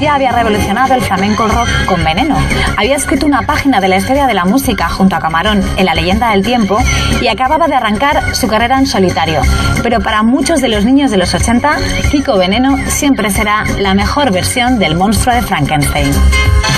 ya había revolucionado el flamenco rock con Veneno. Había escrito una página de la historia de la música junto a Camarón en La leyenda del tiempo y acababa de arrancar su carrera en solitario. Pero para muchos de los niños de los 80, Kiko Veneno siempre será la mejor versión del monstruo de Frankenstein.